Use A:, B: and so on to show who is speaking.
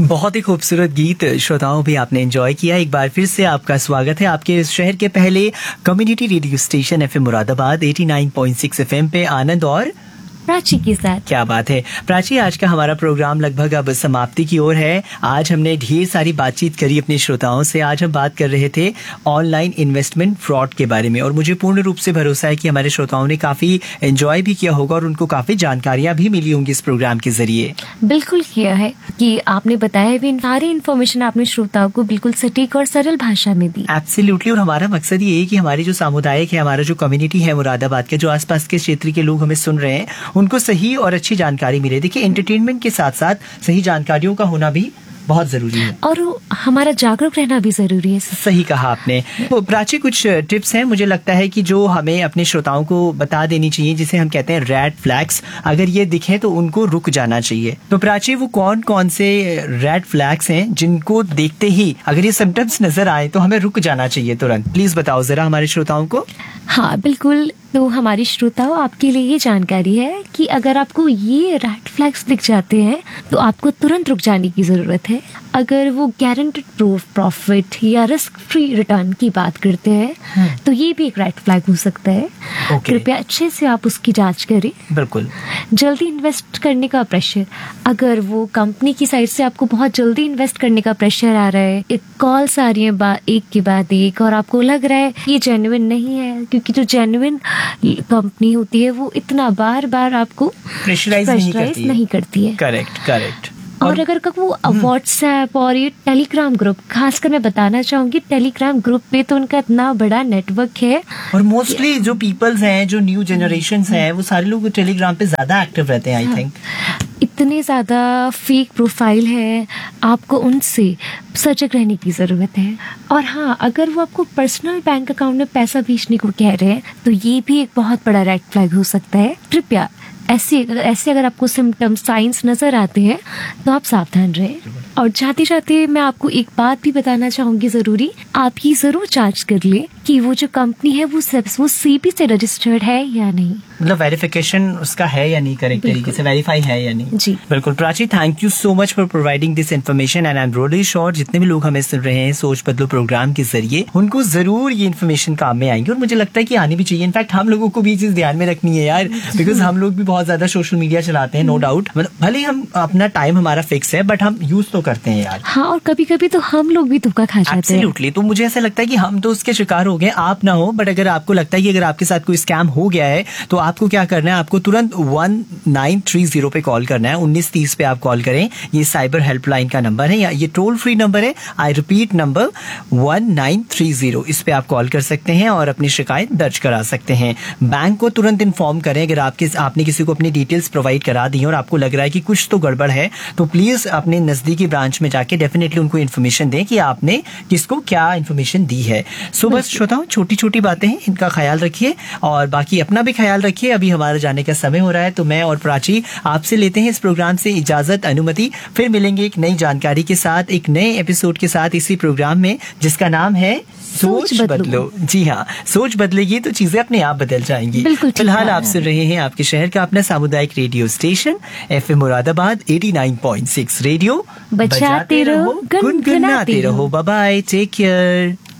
A: बहुत ही खूबसूरत गीत श्रोताओं भी आपने एंजॉय किया। एक बार फिर से आपका स्वागत है आपके शहर के पहले community radio station FM Moradabad 89.6 FM पे आनंद और
B: प्राची के साथ।
A: क्या बात है प्राची, आज का हमारा प्रोग्राम लगभग अब समाप्ति की ओर है। आज हमने ढेर सारी बातचीत करी अपने श्रोताओं से। आज हम बात कर रहे थे ऑनलाइन इन्वेस्टमेंट फ्रॉड के बारे में और मुझे पूर्ण रूप से भरोसा है कि हमारे श्रोताओं ने काफी एंजॉय भी किया होगा और उनको काफी जानकारियां भी मिली होंगी इस प्रोग्राम के जरिए।
B: बिल्कुल किया है कि आपने बताया भी, सारी इन्फॉर्मेशन आपने श्रोताओं को बिल्कुल सटीक और सरल भाषा में दी।
A: एब्सोल्युटली। और हमारा मकसद ये है कि हमारे जो सामुदायिक है, हमारा जो कम्युनिटी है मुरादाबाद के, जो आसपास के क्षेत्र के लोग हमें सुन रहे हैं, उनको सही और अच्छी जानकारी मिले। देखिए, एंटरटेनमेंट के साथ साथ सही जानकारियों का होना भी बहुत जरूरी है
B: और हमारा जागरूक रहना भी जरूरी है।
A: सही कहा आपने। तो प्राची, कुछ टिप्स हैं मुझे लगता है कि जो हमें अपने श्रोताओं को बता देनी चाहिए, जिसे हम कहते हैं रेड फ्लैग्स। अगर ये दिखे तो उनको रुक जाना चाहिए। तो प्राची, वो कौन कौन से रेड फ्लैग्स हैं जिनको देखते ही अगर ये सिम्टम्स नजर आए तो हमें रुक जाना चाहिए तुरंत? प्लीज बताओ जरा हमारे श्रोताओं को।
B: हाँ बिल्कुल। तो हमारी श्रोताओं, आपके लिए ये जानकारी है कि अगर आपको ये रेड फ्लैग्स दिख जाते हैं तो आपको तुरंत रुक जाने की जरूरत है। अगर वो गारंटेड प्रॉफिट या रिस्क फ्री रिटर्न की बात करते हैं तो ये भी एक रेड फ्लैग हो सकता है। कृपया अच्छे से आप उसकी जांच करें।
A: बिल्कुल।
B: जल्दी इन्वेस्ट करने का प्रेशर, अगर वो कंपनी की साइड से आपको बहुत जल्दी इन्वेस्ट करने का प्रेशर आ रहा है, एक कॉल्स आ रही है एक के बाद एक, और आपको लग रहा है ये जेन्युइन नहीं है, क्योंकि जो जेन्युइन कंपनी होती है वो इतना बार बार आपको
A: प्रेशराइज
B: नहीं करती है।
A: करेक्ट।
B: और अगर वो व्हाट्सएप और ये टेलीग्राम ग्रुप, खासकर मैं बताना चाहूंगी टेलीग्राम ग्रुप पे तो उनका इतना बड़ा नेटवर्क है।
A: और मोस्टली जो पीपल्स हैं, जो न्यू जनरेशन हैं, वो सारे लोग टेलीग्राम पे ज्यादा एक्टिव रहते हैं। आई थिंक
B: इतने ज्यादा फेक प्रोफाइल है, आपको उनसे सजग रहने की जरूरत है। और हाँ, अगर वो आपको पर्सनल बैंक अकाउंट में पैसा भेजने को कह रहे हैं तो ये भी एक बहुत बड़ा रेड फ्लैग हो सकता है। कृपया ऐसे अगर आपको सिम्टम्स, साइंस नजर आते हैं तो आप सावधान रहें। और जाते जाते मैं आपको एक बात भी बताना चाहूंगी जरूरी, आप ये जरूर जांच कर ले कि वो जो कंपनी है वो सीबी से रजिस्टर्ड है या नहीं।
A: मतलब वेरिफिकेशन उसका है या नहीं, करेक्ट तरीके से वेरीफाई है या नहीं।
B: जी
A: बिल्कुल। Prachi, thank you so much for providing this information and I am really sure जितने भी लोग हमें सुन रहे हैं सोच बदलो प्रोग्राम के जरिए, उनको जरूर ये इन्फॉर्मेशन काम में आएंगी और मुझे लगता है कि आनी भी चाहिए। इनफैक्ट हम लोगों को भी ये चीज ध्यान में रखनी है यार, बिकॉज हम लोग भी बहुत ज्यादा सोशल मीडिया चलाते हैं, नो डाउट। मतलब भले हम अपना टाइम हमारा फिक्स है बट हम यूज तो करते हैं यार।
B: हाँ, और कभी कभी तो हम लोग भी धोखा खा जाते हैं।
A: एब्सोल्युटली। तो मुझे ऐसा लगता है कि हम तो उसके शिकार हो गए, आप ना हो। बट अगर आपको लगता है कि अगर आपके साथ कोई स्कैम हो गया है तो आपको क्या करना है, आपको तुरंत 1930 पे कॉल करना है। 1930 पे आप कॉल करें। ये साइबर हेल्पलाइन का नंबर है या ये टोल फ्री नंबर है। I repeat, number 1930। इस पे आप कॉल कर सकते हैं और अपनी शिकायत दर्ज करा सकते हैं। बैंक को तुरंत इन्फॉर्म करें अगर आपने किसी को अपनी डिटेल्स प्रोवाइड करा दी और आपको लग रहा है कि कुछ तो गड़बड़ है, तो प्लीज अपने नजदीकी ब्रांच में जाके डेफिनेटली उनको इन्फॉर्मेशन दें कि आपने किसको क्या इन्फॉर्मेशन दी है। सो बस श्रोताओं, छोटी छोटी बातें हैं, इनका ख्याल रखिए और बाकी अपना भी ख्याल रखिए। अभी हमारा जाने का समय हो रहा है तो मैं और प्राची आपसे लेते हैं इस प्रोग्राम से इजाजत, अनुमति। फिर मिलेंगे एक नई जानकारी के साथ, एक नए एपिसोड के साथ इसी प्रोग्राम में जिसका नाम है सोच बदलो। जी हाँ, सोच बदलेगी तो चीजें अपने आप बदल जाएंगी। फिलहाल आप सुन रहे हैं आपके शहर का अपना सामुदायिक radio station FM Moradabad 89.6 radio.
B: बजाते रहो, गुनगुनाते रहो।
A: Bye bye, take care.